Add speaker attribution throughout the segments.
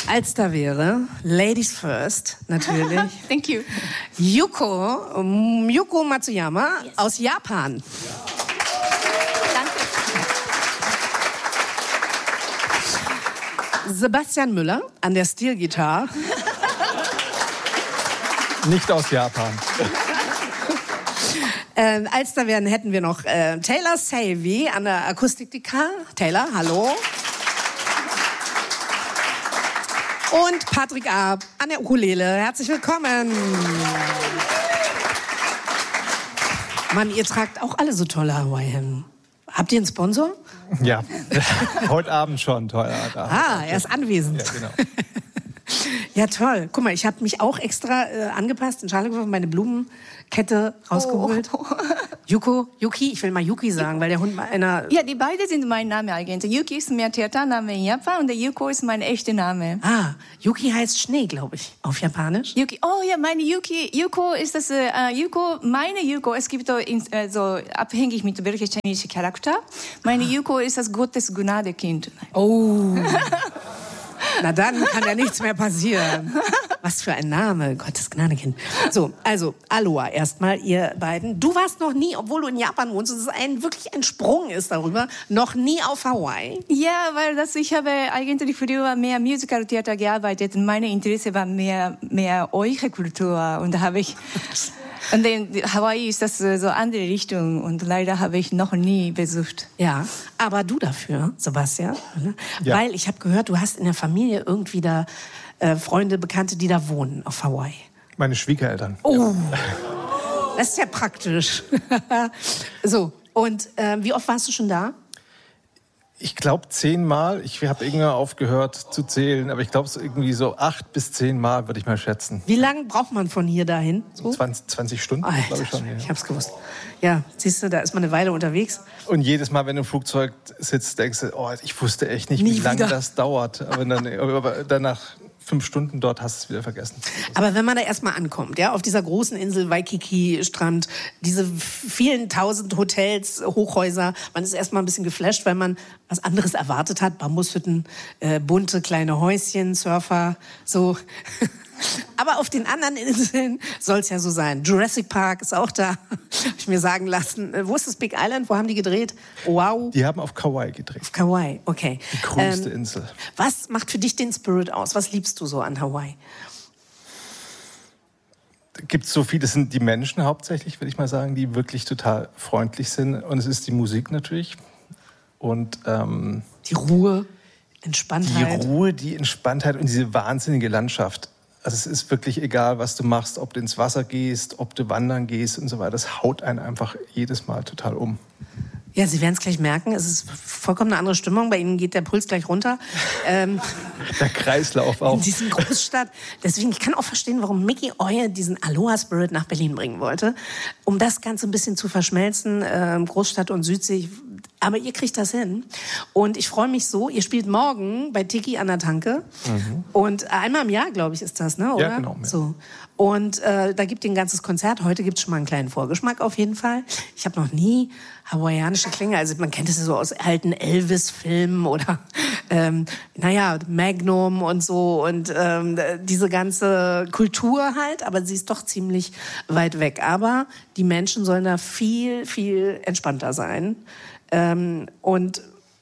Speaker 1: Als da wäre, Ladies First, natürlich.
Speaker 2: Thank you.
Speaker 1: Yuko Matsuyama aus Japan.
Speaker 2: Danke.
Speaker 1: Sebastian Müller an der Steel-Gitarre.
Speaker 3: Nicht aus Japan.
Speaker 1: Als da wären, hätten wir noch Taylor Savy an der Akustikgitarre. Taylor, hallo. Und Patrick Arp an der Ukulele. Herzlich willkommen. Mann, ihr tragt auch alle so tolle Hawaiian. Habt ihr einen Sponsor?
Speaker 3: Ja, heute Abend schon.
Speaker 1: Er ist anwesend.
Speaker 3: Ja, genau.
Speaker 1: Ja, toll. Guck mal, ich habe mich auch extra angepasst, in Schale geworfen, meine Blumenkette rausgeholt. Yuki, ich will mal Yuki sagen, weil der Hund mal einer...
Speaker 2: Ja, die beiden sind mein Name eigentlich. Yuki ist mein Theatername in Japan und der Yuko ist mein echter Name.
Speaker 1: Ah, Yuki heißt Schnee, glaube ich, auf Japanisch.
Speaker 2: Yuki, oh ja, meine Yuko ist das, meine Yuko, es gibt so abhängig mit welcher chinesischen Charakter. Meine Yuko ist das Gottes Gnadekind.
Speaker 1: Oh... Na dann kann ja nichts mehr passieren. Was für ein Name, Gottes Gnadekind. So, also Aloha erstmal, ihr beiden. Du warst noch nie, obwohl du in Japan wohnst, und es wirklich ein Sprung ist darüber, noch nie auf Hawaii.
Speaker 2: Ja, weil ich habe eigentlich früher mehr Musical-Theater gearbeitet und meine Interesse war mehr eure Kultur. Und da habe ich... Und in Hawaii ist das so andere Richtung und leider habe ich noch nie besucht.
Speaker 1: Ja, aber du dafür, Sebastian, ne?
Speaker 3: Ja.
Speaker 1: Weil ich habe gehört, du hast in der Familie irgendwie da Freunde, Bekannte, die da wohnen auf Hawaii.
Speaker 3: Meine Schwiegereltern.
Speaker 1: Oh, das ist ja praktisch. So, und wie oft warst du schon da?
Speaker 3: Ich glaube 10 Mal. Ich habe irgendwann aufgehört zu zählen, aber ich glaube es irgendwie so 8 bis 10 Mal, würde ich mal schätzen.
Speaker 1: Wie lange braucht man von hier dahin? So?
Speaker 3: 20 Stunden, glaube ich schon. Ja.
Speaker 1: Ich hab's gewusst. Ja, siehst du, da ist man eine Weile unterwegs.
Speaker 3: Und jedes Mal, wenn du im Flugzeug sitzt, denkst du, oh, ich wusste echt nicht,
Speaker 1: Nie
Speaker 3: wie lange
Speaker 1: wieder.
Speaker 3: das dauert. Aber dann nach 5 Stunden dort hast du es wieder vergessen.
Speaker 1: Aber wenn man da erstmal ankommt, ja, auf dieser großen Insel Waikiki-Strand, diese vielen tausend Hotels, Hochhäuser, man ist erstmal ein bisschen geflasht, weil man was anderes erwartet hat. Bambushütten, bunte kleine Häuschen, Surfer, so. Aber auf den anderen Inseln soll es ja so sein. Jurassic Park ist auch da, habe ich mir sagen lassen. Wo ist das Big Island? Wo haben die gedreht? Wow.
Speaker 3: Die haben auf Kauai gedreht.
Speaker 1: Auf Kauai, okay.
Speaker 3: Die größte Insel.
Speaker 1: Was macht für dich den Spirit aus? Was liebst du so an Hawaii?
Speaker 3: Gibt es so viele, das sind die Menschen hauptsächlich, würde ich mal sagen, die wirklich total freundlich sind. Und es ist die Musik natürlich. Und
Speaker 1: die Ruhe, Entspanntheit.
Speaker 3: Die Ruhe, die Entspanntheit und diese wahnsinnige Landschaft. Also es ist wirklich egal, was du machst, ob du ins Wasser gehst, ob du wandern gehst und so weiter. Das haut einen einfach jedes Mal total um.
Speaker 1: Ja, Sie werden es gleich merken. Es ist vollkommen eine andere Stimmung. Bei Ihnen geht der Puls gleich runter.
Speaker 3: Der Kreislauf auch.
Speaker 1: In diesem Großstadt. Deswegen, ich kann auch verstehen, warum Mickey Oye diesen Aloha-Spirit nach Berlin bringen wollte. Um das Ganze ein bisschen zu verschmelzen, Großstadt und Südsee. Aber ihr kriegt das hin. Und ich freue mich so, ihr spielt morgen bei Tiki an der Tanke. Mhm. Und einmal im Jahr, glaube ich, ist das, ne? Oder?
Speaker 3: Ja, genau. Ja.
Speaker 1: So. Und da gibt ihr ein ganzes Konzert. Heute gibt es schon mal einen kleinen Vorgeschmack auf jeden Fall. Ich habe noch nie hawaiianische Klänge. Also man kennt es ja so aus alten Elvis-Filmen oder Magnum und so. Und diese ganze Kultur halt. Aber sie ist doch ziemlich weit weg. Aber die Menschen sollen da viel, viel entspannter sein. Und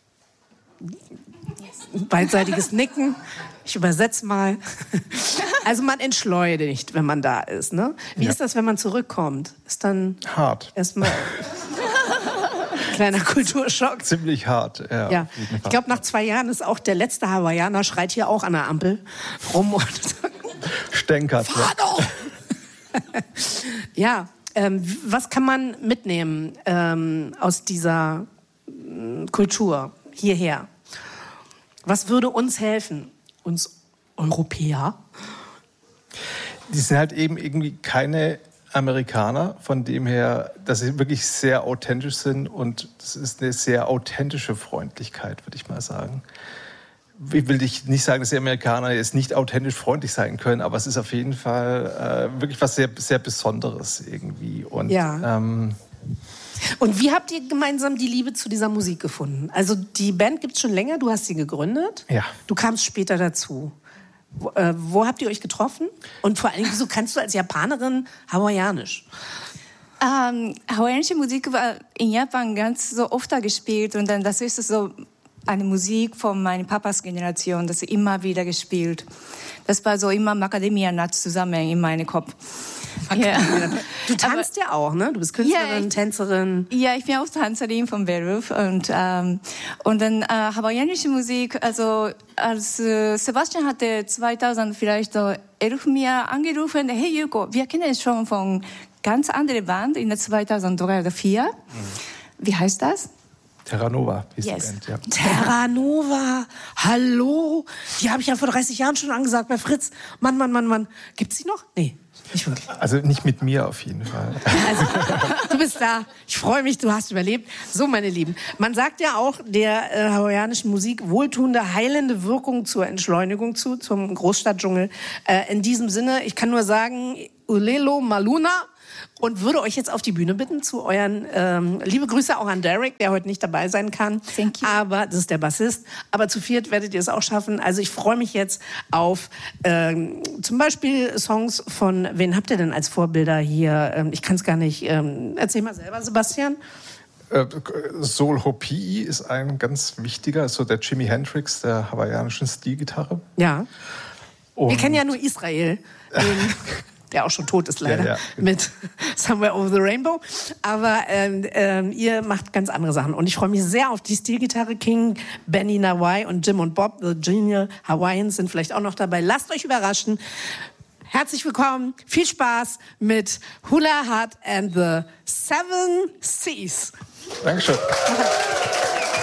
Speaker 1: beidseitiges Nicken. Ich übersetze mal. Also man entschleunigt, wenn man da ist. Ne? Wie ist das, wenn man zurückkommt? Ist dann
Speaker 3: hart.
Speaker 1: Erstmal kleiner Kulturschock.
Speaker 3: Ziemlich hart, ja.
Speaker 1: Ja. Ich glaube, nach 2 Jahren ist auch der letzte Hawaiianer schreit hier auch an der Ampel rum und
Speaker 3: stänkert.
Speaker 1: Fahr doch! Ja, was kann man mitnehmen aus dieser Kultur hierher? Was würde uns helfen, uns Europäer?
Speaker 3: Die sind halt eben irgendwie keine Amerikaner, von dem her, dass sie wirklich sehr authentisch sind und das ist eine sehr authentische Freundlichkeit, würde ich mal sagen. Ich will nicht sagen, dass die Amerikaner jetzt nicht authentisch freundlich sein können, aber es ist auf jeden Fall wirklich was sehr, sehr Besonderes irgendwie. Und,
Speaker 1: ja. Und wie habt ihr gemeinsam die Liebe zu dieser Musik gefunden? Also die Band gibt es schon länger, du hast sie gegründet.
Speaker 3: Ja.
Speaker 1: Du kamst später dazu. Wo habt ihr euch getroffen? Und vor allem, wieso kannst du als Japanerin Hawaiianisch?
Speaker 2: Hawaiianische Musik war in Japan ganz so oft gespielt und dann das ist so eine Musik von meiner Papas Generation, das immer wieder gespielt. Das war so immer Macadamia-Nuts zusammen in meinem Kopf.
Speaker 1: Ja. Du tanzt ja auch, ne? Du bist Künstlerin, Tänzerin.
Speaker 2: Ja, ich bin auch Tänzerin von Beruf und dann hawaiianische Musik. Also als Sebastian hatte 2000 vielleicht so 11 mir angerufen, hey Yuko, wir kennen es schon von ganz anderen Band in der 2003 oder 2004. Wie heißt das?
Speaker 3: Terra Nova hieß die Band, ja.
Speaker 1: Terra Nova, hallo. Die habe ich ja vor 30 Jahren schon angesagt bei Fritz. Mann. Gibt's die noch? Nee, nicht wirklich.
Speaker 3: Also nicht mit mir auf jeden Fall.
Speaker 1: Also, du bist da. Ich freue mich, du hast überlebt. So, meine Lieben, man sagt ja auch der hawaiianischen Musik wohltuende, heilende Wirkung zur Entschleunigung zum Großstadtdschungel. In diesem Sinne, ich kann nur sagen, Ulelo Maluna. Und würde euch jetzt auf die Bühne bitten zu euren, liebe Grüße auch an Derek, der heute nicht dabei sein kann.
Speaker 2: Thank you.
Speaker 1: Aber das ist der Bassist. Aber zu viert werdet ihr es auch schaffen. Also ich freue mich jetzt auf zum Beispiel Songs von, wen habt ihr denn als Vorbilder hier? Ich kann es gar nicht, erzähl mal selber, Sebastian.
Speaker 3: Soul Ho'opi'i ist ein ganz wichtiger, ist so der Jimi Hendrix der hawaiianischen Stilgitarre.
Speaker 1: Ja.
Speaker 3: Und
Speaker 1: Wir kennen ja nur Israel. Der auch schon tot ist leider,
Speaker 3: ja.
Speaker 1: mit Somewhere Over the Rainbow. Aber ihr macht ganz andere Sachen. Und ich freue mich sehr auf die Stilgitarre. King, Benny Nawai und Jim und Bob, The Genial Hawaiians, sind vielleicht auch noch dabei. Lasst euch überraschen. Herzlich willkommen, viel Spaß mit Hula Hut and the Seven Seas.
Speaker 3: Dankeschön.